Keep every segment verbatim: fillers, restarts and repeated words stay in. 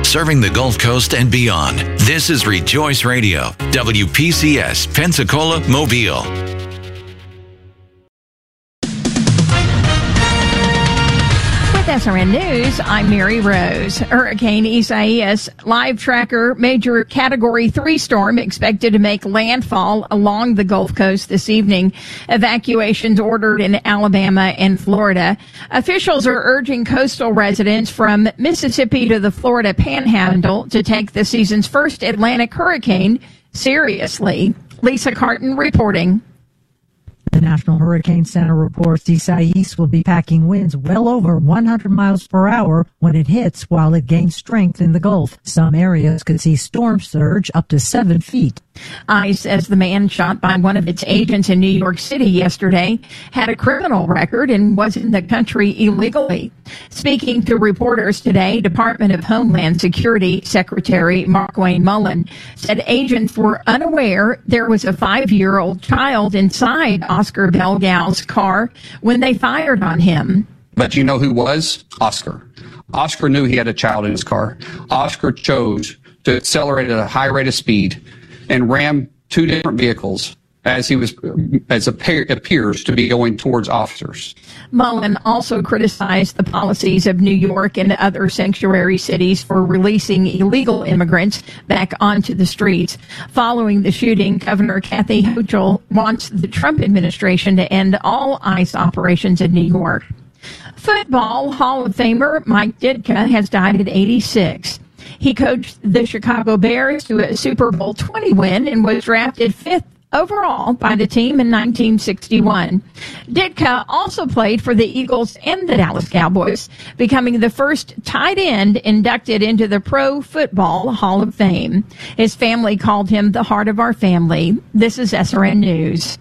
serving the Gulf Coast and beyond. This is Rejoice Radio, W P C S, Pensacola, Mobile. S R N News, I'm Mary Rose. Hurricane Isaias live tracker major category three storm expected to make landfall along the Gulf Coast this evening. Evacuations ordered in Alabama and Florida. Officials are urging coastal residents from Mississippi to the Florida Panhandle to take the season's first Atlantic hurricane seriously. Lisa Carton reporting. The National Hurricane Center reports Isaias will be packing winds well over one hundred miles per hour when it hits while it gains strength in the Gulf. Some areas could see storm surge up to seven feet. ICE says the man shot by one of its agents in New York City yesterday had a criminal record and was in the country illegally. Speaking to reporters today, Department of Homeland Security Secretary Markwayne Mullin said agents were unaware there was a five-year-old child inside Oscar Belgal's car when they fired on him. But you know who was? Oscar. Oscar knew he had a child in his car. Oscar chose to accelerate at a high rate of speed and ram two different vehicles as he was, as appears to be going towards officers. Mullen also criticized the policies of New York and other sanctuary cities for releasing illegal immigrants back onto the streets. Following the shooting, Governor Kathy Hochul wants the Trump administration to end all ICE operations in New York. Football Hall of Famer Mike Ditka has died at eighty-six. He coached the Chicago Bears to a Super Bowl twenty win and was drafted fifth overall by the team in nineteen sixty-one. Ditka also played for the Eagles and the Dallas Cowboys, becoming the first tight end inducted into the Pro Football Hall of Fame. His family called him the heart of our family. This is S R N News.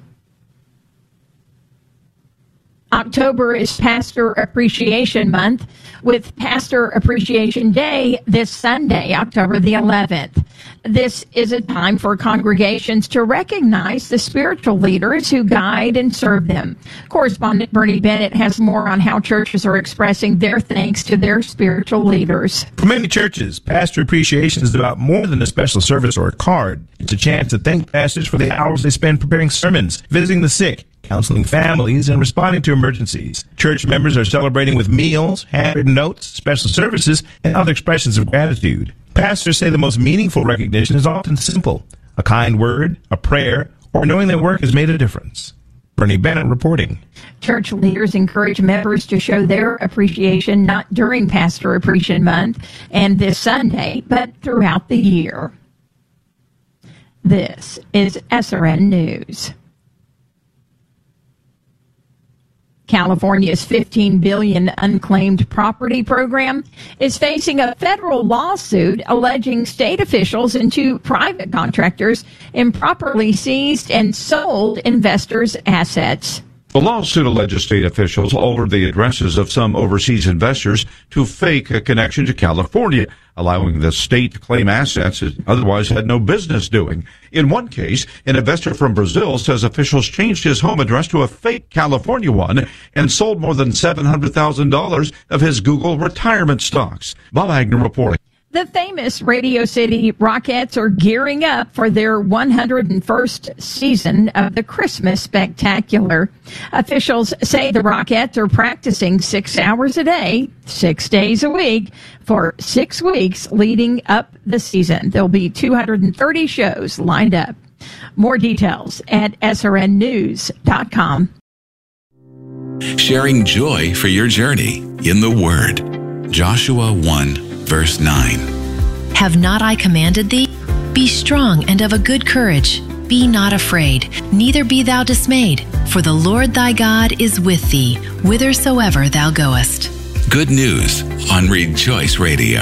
October is Pastor Appreciation Month, with Pastor Appreciation Day this Sunday, October the eleventh. This is a time for congregations to recognize the spiritual leaders who guide and serve them. Correspondent Bernie Bennett has more on how churches are expressing their thanks to their spiritual leaders. For many churches, Pastor Appreciation is about more than a special service or a card. It's a chance to thank pastors for the hours they spend preparing sermons, visiting the sick, counseling families, and responding to emergencies. Church members are celebrating with meals, handwritten notes, special services, and other expressions of gratitude. Pastors say the most meaningful recognition is often simple: a kind word, a prayer, or knowing their work has made a difference. Bernie Bennett reporting. Church leaders encourage members to show their appreciation not during Pastor Appreciation Month and this Sunday, but throughout the year. This is S R N News. California's fifteen billion dollars unclaimed property program is facing a federal lawsuit alleging state officials and two private contractors improperly seized and sold investors' assets. The lawsuit alleges state officials altered the addresses of some overseas investors to fake a connection to California, allowing the state to claim assets it otherwise had no business doing. In one case, an investor from Brazil says officials changed his home address to a fake California one and sold more than seven hundred thousand dollars of his Google retirement stocks. Bob Agnew reporting. The famous Radio City Rockettes are gearing up for their one hundred first season of the Christmas Spectacular. Officials say the Rockettes are practicing six hours a day, six days a week, for six weeks leading up the season. There'll be two hundred thirty shows lined up. More details at S R N news dot com. Sharing joy for your journey in the Word. Joshua one, verse nine. Have not I commanded thee? Be strong and of a good courage. Be not afraid, neither be thou dismayed. For the Lord thy God is with thee, whithersoever thou goest. Good news on Rejoice Radio.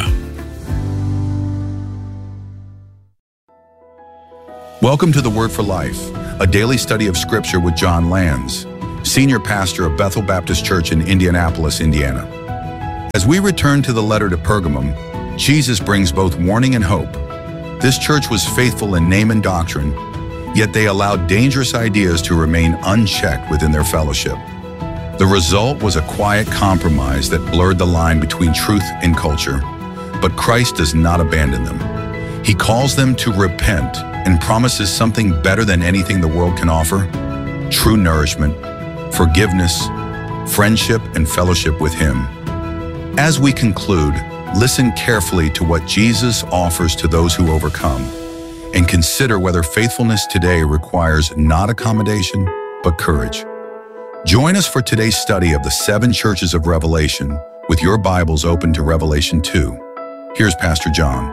Welcome to the Word for Life, a daily study of Scripture with John Lands, Senior Pastor of Bethel Baptist Church in Indianapolis, Indiana. As we return to the letter to Pergamum, Jesus brings both warning and hope. This church was faithful in name and doctrine, yet they allowed dangerous ideas to remain unchecked within their fellowship. The result was a quiet compromise that blurred the line between truth and culture. But Christ does not abandon them. He calls them to repent and promises something better than anything the world can offer: true nourishment, forgiveness, friendship, and fellowship with Him. As we conclude, listen carefully to what Jesus offers to those who overcome, and consider whether faithfulness today requires not accommodation, but courage. Join us for today's study of the seven churches of Revelation with your Bibles open to Revelation two. Here's Pastor John.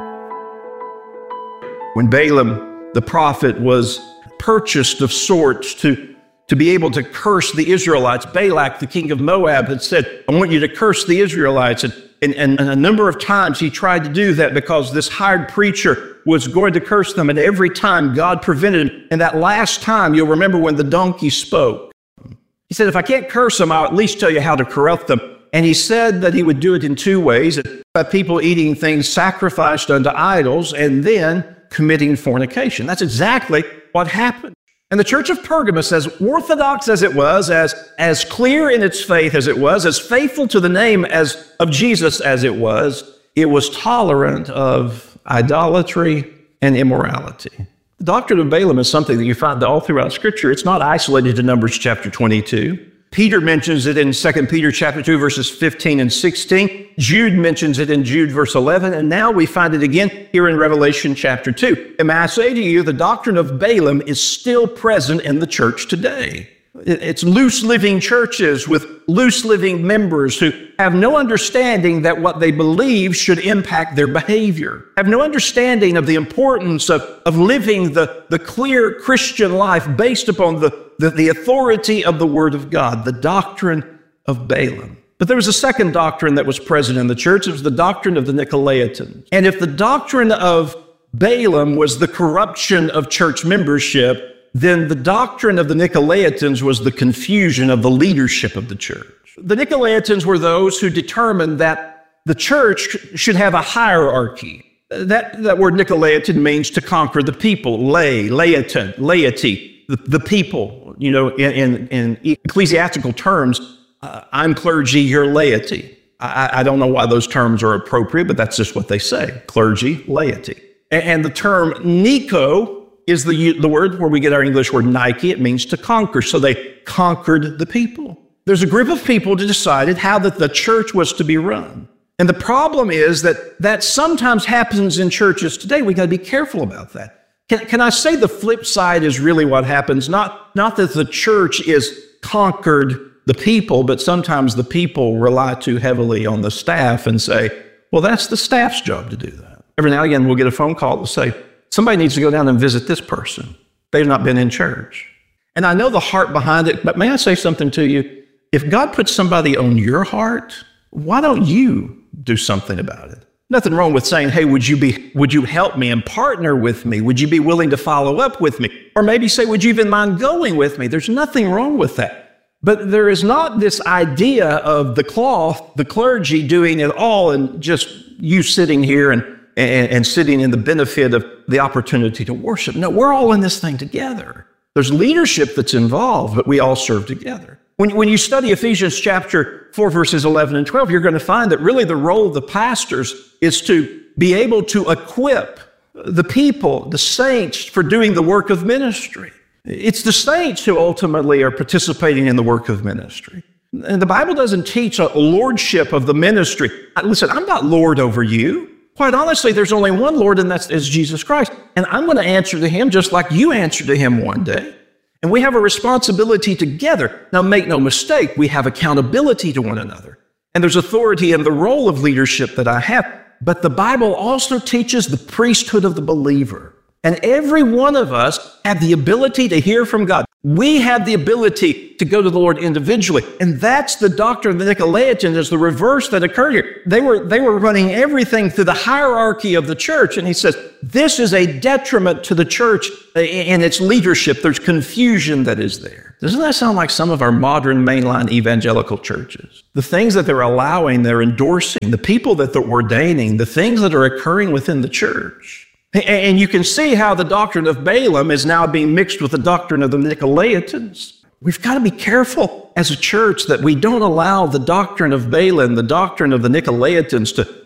When Balaam, the prophet, was purchased of sorts to, to be able to curse the Israelites, Balak, the king of Moab, had said, I want you to curse the Israelites. And, and, and a number of times he tried to do that because this hired preacher was going to curse them. And every time God prevented him. And that last time, you'll remember when the donkey spoke. He said, if I can't curse them, I'll at least tell you how to corrupt them. And he said that he would do it in two ways: by people eating things sacrificed unto idols and then committing fornication. That's exactly what happened. And the church of Pergamos, as orthodox as it was, as, as clear in its faith as it was, as faithful to the name as of Jesus as it was, it was tolerant of idolatry and immorality. The doctrine of Balaam is something that you find all throughout Scripture. It's not isolated to Numbers chapter twenty-two. Peter mentions it in Second Peter chapter two, verses fifteen and sixteen. Jude mentions it in Jude verse eleven. And now we find it again here in Revelation chapter two. And may I say to you, the doctrine of Balaam is still present in the church today. It's loose-living churches with loose-living members who have no understanding that what they believe should impact their behavior, have no understanding of the importance of, of living the, the clear Christian life based upon the, the, the authority of the Word of God, the doctrine of Balaam. But there was a second doctrine that was present in the church. It was the doctrine of the Nicolaitans. And if the doctrine of Balaam was the corruption of church membership, then the doctrine of the Nicolaitans was the confusion of the leadership of the church. The Nicolaitans were those who determined that the church should have a hierarchy. That, that word Nicolaitan means to conquer the people, lay, laity, laity, the, the people. You know, in, in, in ecclesiastical terms, uh, I'm clergy, you're laity. I, I don't know why those terms are appropriate, but that's just what they say, clergy, laity. And, and the term Nico is the, the word where we get our English word Nike. It means to conquer. So they conquered the people. There's a group of people who decided how that the church was to be run. And the problem is that that sometimes happens in churches today. We got to be careful about that. Can, can I say the flip side is really what happens? Not, not that the church is conquered the people, but sometimes the people rely too heavily on the staff and say, well, that's the staff's job to do that. Every now and again, we'll get a phone call to say, somebody needs to go down and visit this person. They've not been in church. And I know the heart behind it, but may I say something to you? If God puts somebody on your heart, why don't you do something about it? Nothing wrong with saying, hey, would you be, would you help me and partner with me? Would you be willing to follow up with me? Or maybe say, would you even mind going with me? There's nothing wrong with that. But there is not this idea of the cloth, the clergy doing it all and just you sitting here and And, and sitting in the benefit of the opportunity to worship. No, we're all in this thing together. There's leadership that's involved, but we all serve together. When, when you study Ephesians chapter four, verses eleven and twelve, you're going to find that really the role of the pastors is to be able to equip the people, the saints, for doing the work of ministry. It's the saints who ultimately are participating in the work of ministry. And the Bible doesn't teach a lordship of the ministry. Listen, I'm not Lord over you. Quite honestly, there's only one Lord, and that is Jesus Christ. And I'm going to answer to him just like you answer to him one day. And we have a responsibility together. Now, make no mistake, we have accountability to one another. And there's authority in the role of leadership that I have. But the Bible also teaches the priesthood of the believer. And every one of us have the ability to hear from God. We have the ability to go to the Lord individually. And that's the doctrine of the Nicolaitans, is the reverse that occurred here. They were, they were running everything through the hierarchy of the church. And he says, this is a detriment to the church and its leadership. There's confusion that is there. Doesn't that sound like some of our modern mainline evangelical churches? The things that they're allowing, they're endorsing, the people that they're ordaining, the things that are occurring within the church. And you can see how the doctrine of Balaam is now being mixed with the doctrine of the Nicolaitans. We've got to be careful as a church that we don't allow the doctrine of Balaam, the doctrine of the Nicolaitans, to,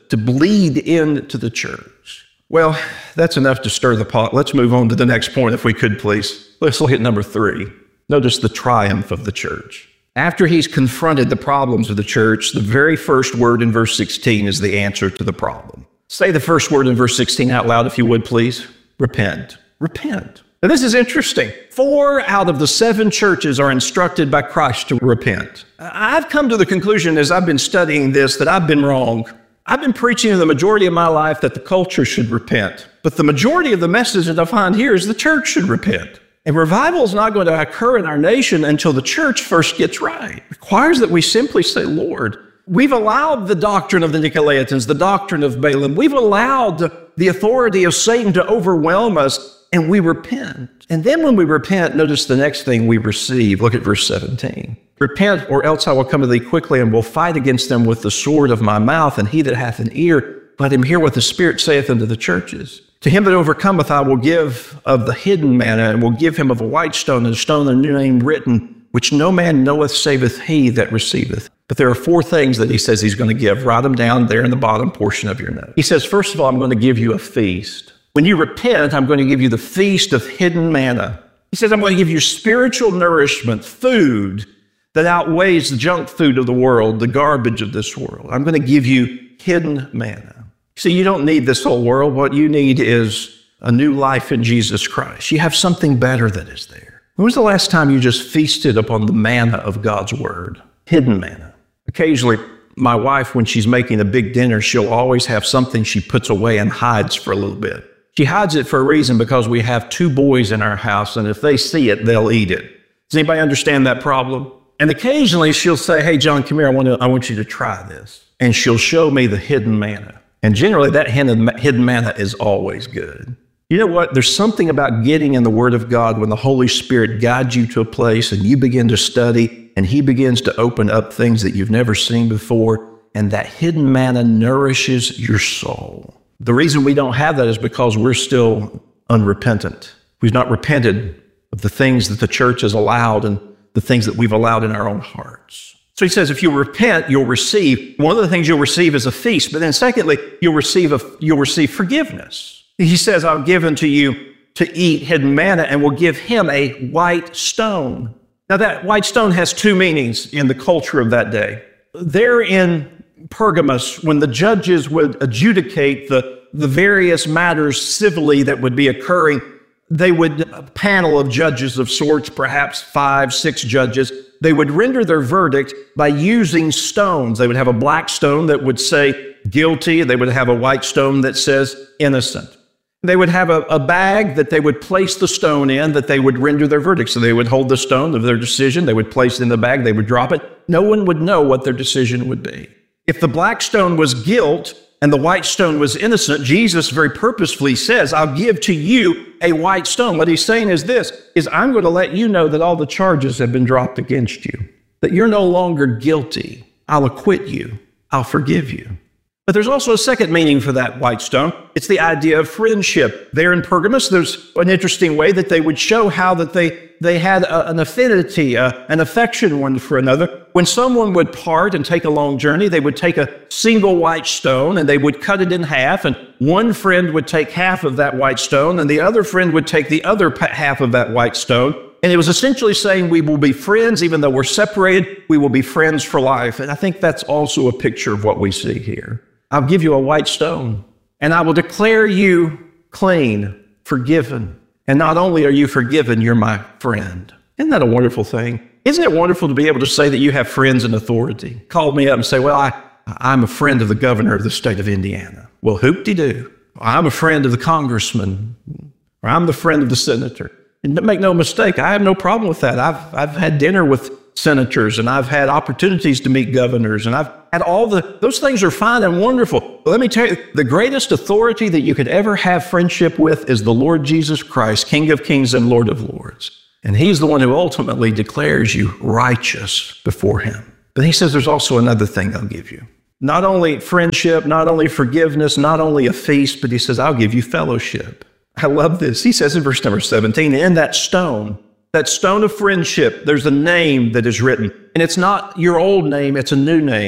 to bleed into the church. Well, that's enough to stir the pot. Let's move on to the next point, if we could, please. Let's look at number three. Notice the triumph of the church. After he's confronted the problems of the church, the very first word in verse sixteen is the answer to the problem. Say the first word in verse sixteen out loud, if you would, please. Repent. Repent. Now, this is interesting. Four out of the seven churches are instructed by Christ to repent. I've come to the conclusion as I've been studying this that I've been wrong. I've been preaching the majority of my life that the culture should repent. But the majority of the message that I find here is the church should repent. And revival is not going to occur in our nation until the church first gets right. It requires that we simply say, Lord, we've allowed the doctrine of the Nicolaitans, the doctrine of Balaam. We've allowed the authority of Satan to overwhelm us, and we repent. And then when we repent, notice the next thing we receive. Look at verse seventeen. Repent, or else I will come to thee quickly, and will fight against them with the sword of my mouth. And he that hath an ear, let him hear what the Spirit saith unto the churches. To him that overcometh I will give of the hidden manna, and will give him of a white stone, and a stone, a new name written, which no man knoweth saveth he that receiveth. But there are four things that he says he's going to give. Write them down there in the bottom portion of your note. He says, first of all, I'm going to give you a feast. When you repent, I'm going to give you the feast of hidden manna. He says, I'm going to give you spiritual nourishment, food that outweighs the junk food of the world, the garbage of this world. I'm going to give you hidden manna. See, you don't need this whole world. What you need is a new life in Jesus Christ. You have something better that is there. When was the last time you just feasted upon the manna of God's word? Hidden manna. Occasionally, my wife, when she's making a big dinner, she'll always have something she puts away and hides for a little bit. She hides it for a reason because we have two boys in our house, and if they see it, they'll eat it. Does anybody understand that problem? And occasionally she'll say, hey, John, come here. I want to, I want you to try this. And she'll show me the hidden manna. And generally that hidden manna is always good. You know what? There's something about getting in the Word of God when the Holy Spirit guides you to a place and you begin to study and He begins to open up things that you've never seen before. And that hidden manna nourishes your soul. The reason we don't have that is because we're still unrepentant. We've not repented of the things that the church has allowed and the things that we've allowed in our own hearts. So he says, if you repent, you'll receive. One of the things you'll receive is a feast. But then secondly, you'll receive a, you'll receive forgiveness. He says, I've given to you to eat hidden manna, and will give him a white stone. Now that white stone has two meanings in the culture of that day. There in Pergamos, when the judges would adjudicate the, the various matters civilly that would be occurring, they would, a panel of judges of sorts, perhaps five, six judges, they would render their verdict by using stones. They would have a black stone that would say guilty. They would have a white stone that says innocent. They would have a, a bag that they would place the stone in that they would render their verdict. So they would hold the stone of their decision. They would place it in the bag. They would drop it. No one would know what their decision would be. If the black stone was guilt and the white stone was innocent, Jesus very purposefully says, I'll give to you a white stone. What he's saying is this, is I'm going to let you know that all the charges have been dropped against you, that you're no longer guilty. I'll acquit you. I'll forgive you. But there's also a second meaning for that white stone. It's the idea of friendship. There in Pergamos, there's an interesting way that they would show how that they, they had a, an affinity, a, an affection one for another. When someone would part and take a long journey, they would take a single white stone and they would cut it in half, and one friend would take half of that white stone and the other friend would take the other half of that white stone. And it was essentially saying we will be friends even though we're separated. We will be friends for life. And I think that's also a picture of what we see here. I'll give you a white stone, and I will declare you clean, forgiven. And not only are you forgiven, you're my friend. Isn't that a wonderful thing? Isn't it wonderful to be able to say that you have friends in authority? Call me up and say, well, I, I'm a friend of the governor of the state of Indiana. Well, hoop-de-doo. I'm a friend of the congressman, or I'm the friend of the senator. And make no mistake, I have no problem with that. I've, I've had dinner with senators, and I've had opportunities to meet governors, and I've had all the, those things are fine and wonderful. But let me tell you, the greatest authority that you could ever have friendship with is the Lord Jesus Christ, King of Kings and Lord of Lords. And He's the one who ultimately declares you righteous before Him. But He says there's also another thing I'll give you. Not only friendship, not only forgiveness, not only a feast, but He says, I'll give you fellowship. I love this. He says in verse number seventeen, in that stone, that stone of friendship, there's a name that is written. And it's not your old name, it's a new name.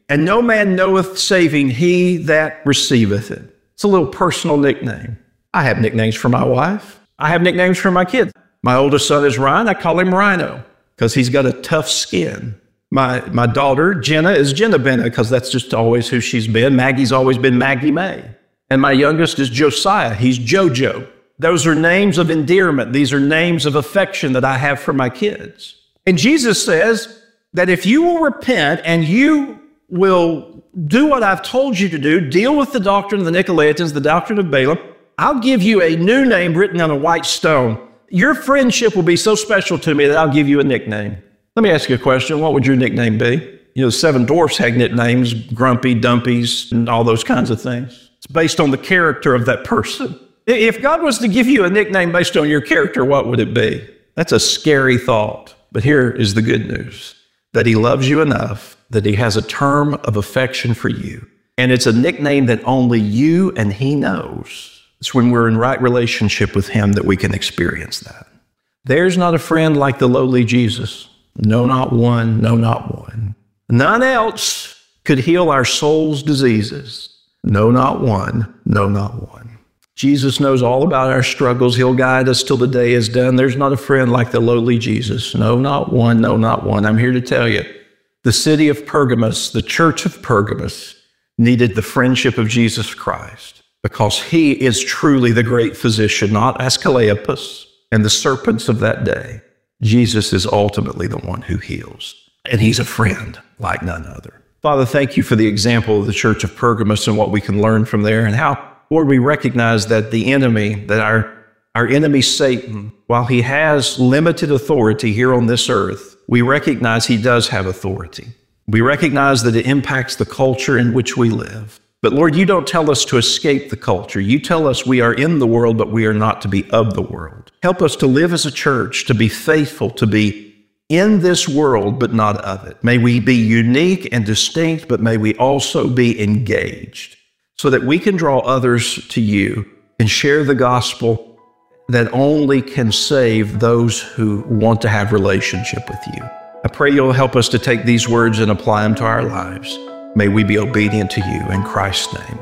and no man knoweth saving he that receiveth it. It's a little personal nickname. I have nicknames for my wife. I have nicknames for my kids. My oldest son is Ryan. I call him Rhino because he's got a tough skin. My my daughter, Jenna, is Jenna Benna because that's just always who she's been. Maggie's always been Maggie May. And my youngest is Josiah. He's Jojo. Those are names of endearment. These are names of affection that I have for my kids. And Jesus says that if you will repent and you will do what I've told you to do, deal with the doctrine of the Nicolaitans, the doctrine of Balaam, I'll give you a new name written on a white stone. Your friendship will be so special to me that I'll give you a nickname. Let me ask you a question. What would your nickname be? You know, the seven dwarfs had nicknames, Grumpy, Dumpies, and all those kinds of things. It's based on the character of that person. If God was to give you a nickname based on your character, what would it be? That's a scary thought. But here is the good news, that he loves you enough, that he has a term of affection for you. And it's a nickname that only you and he knows. It's when we're in right relationship with him that we can experience that. There's not a friend like the lowly Jesus. No, not one. No, not one. None else could heal our soul's diseases. No, not one. No, not one. Jesus knows all about our struggles. He'll guide us till the day is done. There's not a friend like the lowly Jesus. No, not one. No, not one. I'm here to tell you, the city of Pergamos, the church of Pergamos, needed the friendship of Jesus Christ because he is truly the great physician, not Asclepius and the serpents of that day. Jesus is ultimately the one who heals, and he's a friend like none other. Father, thank you for the example of the church of Pergamos and what we can learn from there, and how, Lord, we recognize that the enemy, that our, our enemy Satan, while he has limited authority here on this earth, we recognize he does have authority. We recognize that it impacts the culture in which we live. But Lord, you don't tell us to escape the culture. You tell us we are in the world, but we are not to be of the world. Help us to live as a church, to be faithful, to be in this world, but not of it. May we be unique and distinct, but may we also be engaged so that we can draw others to you and share the gospel that only can save those who want to have relationship with you. I pray you'll help us to take these words and apply them to our lives. May we be obedient to you in Christ's name.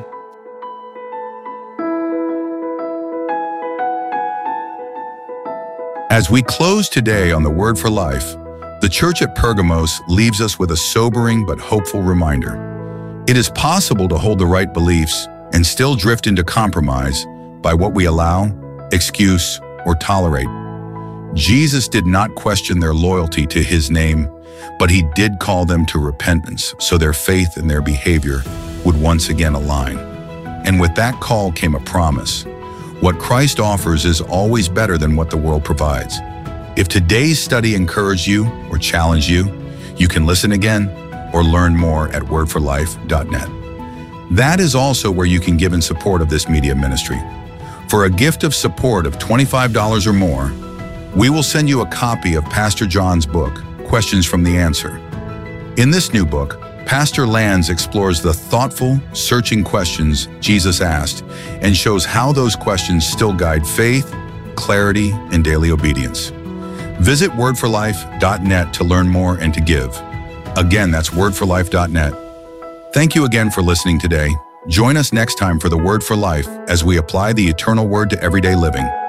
As we close today on the Word for Life, the church at Pergamos leaves us with a sobering but hopeful reminder. It is possible to hold the right beliefs and still drift into compromise by what we allow, excuse, or tolerate. Jesus did not question their loyalty to his name, but he did call them to repentance so their faith and their behavior would once again align. And with that call came a promise. What Christ offers is always better than what the world provides. If today's study encouraged you or challenged you, you can listen again or learn more at word for life dot net. That is also where you can give in support of this media ministry. For a gift of support of twenty-five dollars or more, we will send you a copy of Pastor John's book, Questions from the Answer. In this new book, Pastor Lands explores the thoughtful, searching questions Jesus asked and shows how those questions still guide faith, clarity, and daily obedience. Visit word for life dot net to learn more and to give. Again, that's word for life dot net. Thank you again for listening today. Join us next time for the Word for Life as we apply the eternal word to everyday living.